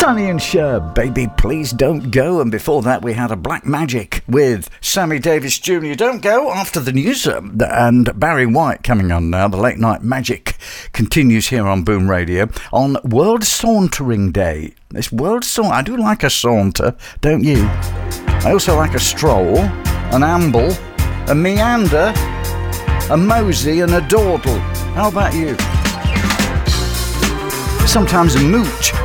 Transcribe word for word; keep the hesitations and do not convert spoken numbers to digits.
Sonny and Cher, Baby Please Don't Go. And before that we had a Black Magic with Sammy Davis Junior Don't Go. After the news, um, and Barry White coming on now. The Late Night Magic continues here on Boom Radio on World Sauntering Day. It's World Saunter. I do like a saunter, don't you? I also like a stroll, an amble, a meander, a mosey and a dawdle. How about you? Sometimes a mooch.